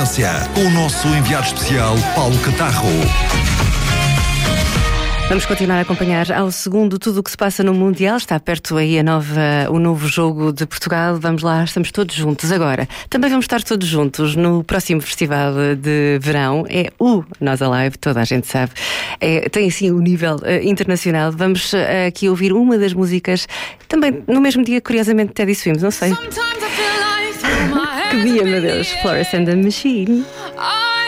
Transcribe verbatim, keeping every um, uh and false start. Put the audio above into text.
Renascença, com o nosso enviado especial Paulo Catarro. Vamos continuar a acompanhar ao segundo tudo o que se passa no Mundial. Está perto aí a nova, o novo jogo de Portugal. Vamos lá, estamos todos juntos agora. Também vamos estar todos juntos no próximo festival de verão. É o Nós Alive, toda a gente sabe. É, tem assim o um nível uh, internacional. Vamos uh, aqui ouvir uma das músicas, também no mesmo dia, curiosamente, Teddy Swims, não sei. Que dia, meu Deus. Florence and the Machine.